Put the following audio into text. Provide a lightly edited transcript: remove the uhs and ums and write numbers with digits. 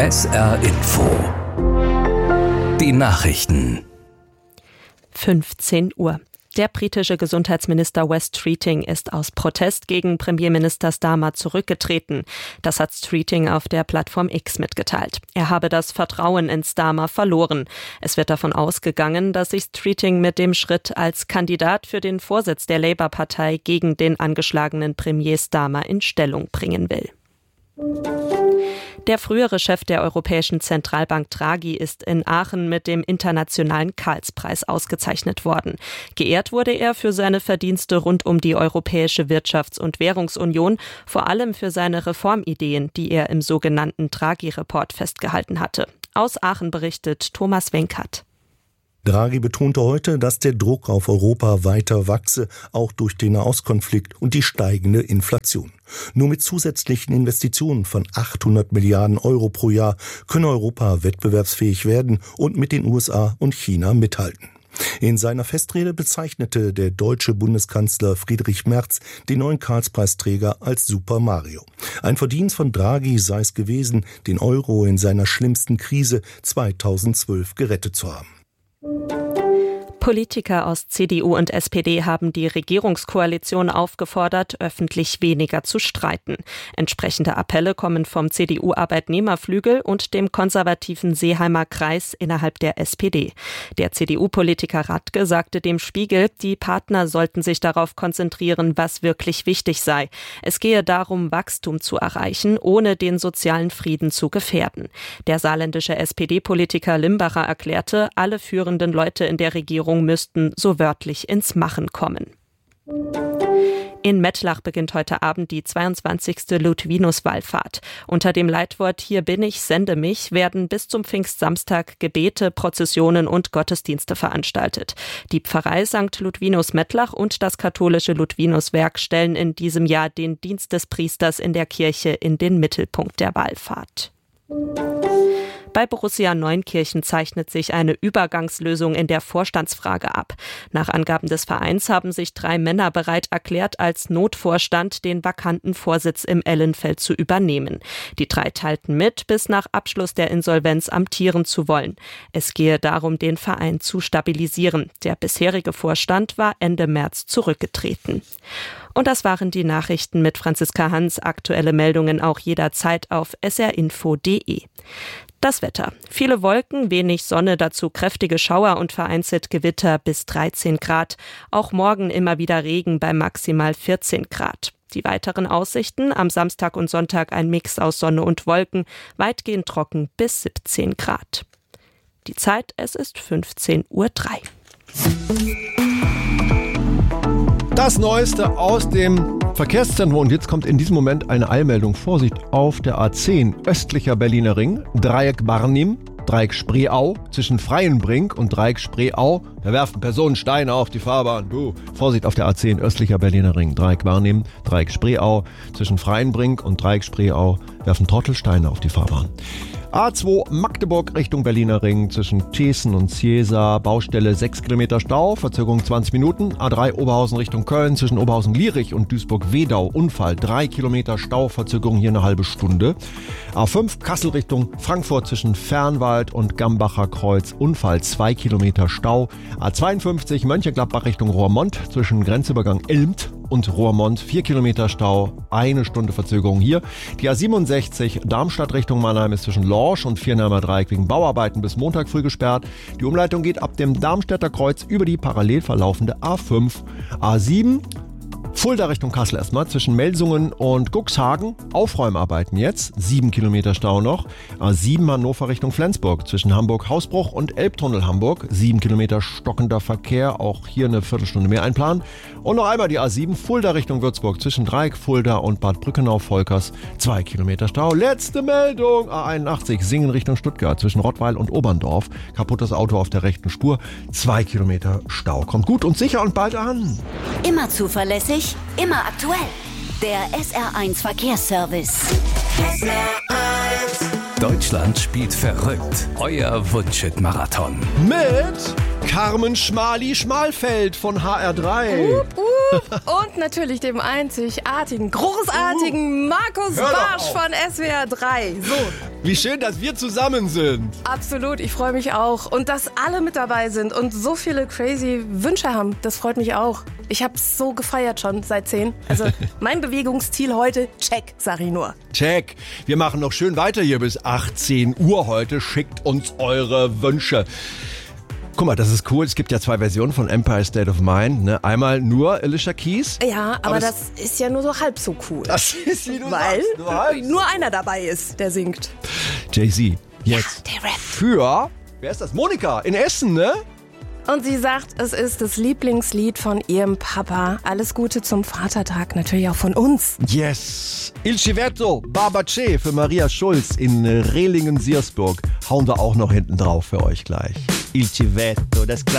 SR Info. Die Nachrichten. 15 Uhr. Der britische Gesundheitsminister Wes Streeting ist aus Protest gegen Premierminister Starmer zurückgetreten. Das hat Streeting auf der Plattform X mitgeteilt. Er habe das Vertrauen in Starmer verloren. Es wird davon ausgegangen, dass sich Streeting mit dem Schritt als Kandidat für den Vorsitz der Labour-Partei gegen den angeschlagenen Premier Starmer in Stellung bringen will. Der frühere Chef der Europäischen Zentralbank Draghi ist in Aachen mit dem Internationalen Karlspreis ausgezeichnet worden. Geehrt wurde er für seine Verdienste rund um die Europäische Wirtschafts- und Währungsunion, vor allem für seine Reformideen, die er im sogenannten Draghi-Report festgehalten hatte. Aus Aachen berichtet Thomas Wenkert. Draghi betonte heute, dass der Druck auf Europa weiter wachse, auch durch den Nahostkonflikt und die steigende Inflation. Nur mit zusätzlichen Investitionen von 800 Milliarden Euro pro Jahr könne Europa wettbewerbsfähig werden und mit den USA und China mithalten. In seiner Festrede bezeichnete der deutsche Bundeskanzler Friedrich Merz den neuen Karlspreisträger als Super Mario. Ein Verdienst von Draghi sei es gewesen, den Euro in seiner schlimmsten Krise 2012 gerettet zu haben. Politiker aus CDU und SPD haben die Regierungskoalition aufgefordert, öffentlich weniger zu streiten. Entsprechende Appelle kommen vom CDU-Arbeitnehmerflügel und dem konservativen Seeheimer Kreis innerhalb der SPD. Der CDU-Politiker Radke sagte dem Spiegel, die Partner sollten sich darauf konzentrieren, was wirklich wichtig sei. Es gehe darum, Wachstum zu erreichen, ohne den sozialen Frieden zu gefährden. Der saarländische SPD-Politiker Limbacher erklärte, alle führenden Leute in der Regierung müssten so wörtlich ins Machen kommen. In Mettlach beginnt heute Abend die 22. Ludwinus-Wallfahrt. Unter dem Leitwort Hier bin ich, sende mich werden bis zum Pfingstsamstag Gebete, Prozessionen und Gottesdienste veranstaltet. Die Pfarrei St. Ludwinus Mettlach und das katholische Ludwinuswerk stellen in diesem Jahr den Dienst des Priesters in der Kirche in den Mittelpunkt der Wallfahrt. Bei Borussia Neunkirchen zeichnet sich eine Übergangslösung in der Vorstandsfrage ab. Nach Angaben des Vereins haben sich 3 Männer bereit erklärt, als Notvorstand den vakanten Vorsitz im Ellenfeld zu übernehmen. Die 3 teilten mit, bis nach Abschluss der Insolvenz amtieren zu wollen. Es gehe darum, den Verein zu stabilisieren. Der bisherige Vorstand war Ende März zurückgetreten. Und das waren die Nachrichten mit Franziska Hans. Aktuelle Meldungen auch jederzeit auf srinfo.de. Das Wetter. Viele Wolken, wenig Sonne, dazu kräftige Schauer und vereinzelt Gewitter bis 13 Grad. Auch morgen immer wieder Regen bei maximal 14 Grad. Die weiteren Aussichten: am Samstag und Sonntag ein Mix aus Sonne und Wolken, weitgehend trocken bis 17 Grad. Die Zeit, es ist 15:03 Uhr. Das Neueste aus dem Verkehrszentrum. Und jetzt kommt in diesem Moment eine Eilmeldung. Vorsicht, auf der A10 östlicher Berliner Ring, Dreieck Barnim, Dreieck Spreeau, zwischen Freienbrink und Dreieck Spreeau. Da werfen Personen Steine auf die Fahrbahn. Vorsicht auf der A10 östlicher Berliner Ring, Dreieck Barnim, Dreieck Spreeau, zwischen Freienbrink und Dreieck Spreeau werfen Trottel Steine auf die Fahrbahn. A2 Magdeburg Richtung Berliner Ring, zwischen Thiessen und Ciesa, Baustelle 6 Kilometer Stau, Verzögerung 20 Minuten. A3 Oberhausen Richtung Köln, zwischen Oberhausen-Lierich und Duisburg-Wedau, Unfall 3 Kilometer Stau, Verzögerung hier eine halbe Stunde. A5 Kassel Richtung Frankfurt, zwischen Fernwald und Gambacher Kreuz, Unfall 2 Kilometer Stau. A52 Mönchengladbach Richtung Roermond, zwischen Grenzübergang Elmt und Roermond 4 Kilometer Stau, eine Stunde Verzögerung hier. Die A67 Darmstadt Richtung Mannheim ist zwischen Lorsch und Viernheimer Dreieck wegen Bauarbeiten bis Montag früh gesperrt. Die Umleitung geht ab dem Darmstädter Kreuz über die parallel verlaufende A5. A7 Fulda Richtung Kassel erstmal, zwischen Melsungen und Cuxhagen. Aufräumarbeiten jetzt, 7 Kilometer Stau noch. A7 Hannover Richtung Flensburg, zwischen Hamburg-Hausbruch und Elbtunnel Hamburg. 7 Kilometer stockender Verkehr, auch hier eine Viertelstunde mehr einplanen. Und noch einmal die A7 Fulda Richtung Würzburg, zwischen Dreieck Fulda und Bad Brückenau-Volkers. 2 Kilometer Stau. Letzte Meldung, A81 Singen Richtung Stuttgart, zwischen Rottweil und Oberndorf. Kaputtes Auto auf der rechten Spur. 2 Kilometer Stau. Kommt gut und sicher und bald an. Immer zuverlässig, immer aktuell. Der SR1 Verkehrsservice. Deutschland spielt verrückt. Euer Wunschhit-Marathon. Mit Carmen Schmali-Schmalfeld von HR3. Und natürlich dem einzigartigen, großartigen Markus Barsch von SWR 3. So. Wie schön, dass wir zusammen sind. Absolut, ich freue mich auch. Und dass alle mit dabei sind und so viele crazy Wünsche haben, das freut mich auch. Ich habe es so gefeiert schon seit 10. Also mein Bewegungsziel heute, check, sag ich nur. Check. Wir machen noch schön weiter hier bis 18 Uhr heute. Schickt uns eure Wünsche. Guck mal, das ist cool. Es gibt ja 2 Versionen von Empire State of Mind. Ne? Einmal nur Alicia Keys. Ja, aber das ist ja nur so halb so cool. Das ist, wie du Weil sagst, nur einer dabei ist, der singt. Jay-Z, jetzt Der Rap. für, wer ist das? Monika in Essen, ne? Und sie sagt, es ist das Lieblingslied von ihrem Papa. Alles Gute zum Vatertag, natürlich auch von uns. Yes. Il Civetto, Barbace für Maria Schulz in Rehlingen-Siersburg. Hauen wir auch noch hinten drauf für euch gleich. Il Civetto, das